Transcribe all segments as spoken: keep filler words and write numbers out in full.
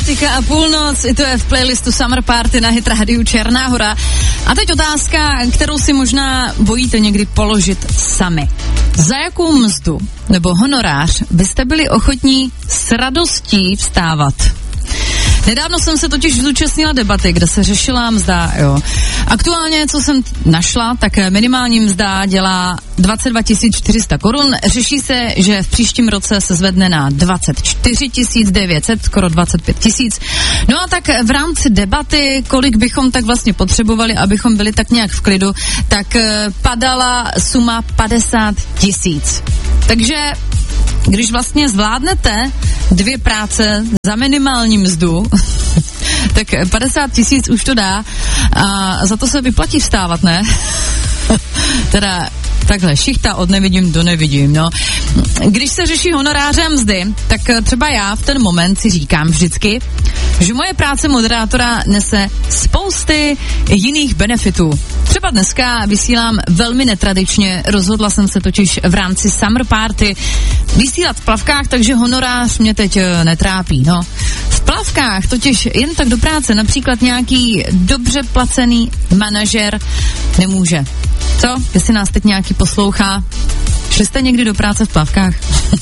Energetika a půlnoc, i to je v playlistu Summer Party na Hit Radiu Černá Hora. A teď otázka, kterou si možná bojíte někdy položit sami. Za jakou mzdu nebo honorář byste byli ochotní s radostí vstávat? Nedávno jsem se totiž zúčastnila debaty, kde se řešila mzda, jo. Aktuálně, co jsem našla, tak minimální mzda dělá dvacet dva tisíc čtyři sta korun. Řeší se, že v příštím roce se zvedne na dvacet čtyři tisíc devět set, skoro dvacet pět tisíc. No a tak v rámci debaty, kolik bychom tak vlastně potřebovali, abychom byli tak nějak v klidu, tak padala suma padesát tisíc. Takže když vlastně zvládnete dvě práce za minimální mzdu, tak padesát tisíc už to dá a za to se vyplatí vstávat, ne? Teda takhle, šichta od nevidím do nevidím, no. Když se řeší honoráře a mzdy, tak třeba já v ten moment si říkám vždycky, že moje práce moderátora nese spousty jiných benefitů. Třeba dneska vysílám velmi netradičně, rozhodla jsem se totiž v rámci Summer Party vysílat v plavkách, takže honorář mě teď netrápí, no. V plavkách totiž jen tak do práce například nějaký dobře placený manažer nemůže. Co? Jestli nás teď nějaký poslouchá, šli jste někdy do práce v plavkách?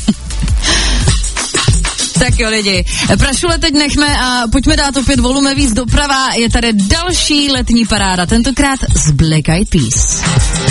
Tak jo lidi, prašule teď nechme a pojďme dát opět volume víc doprava, je tady další letní paráda, tentokrát z Black Eyed Peas.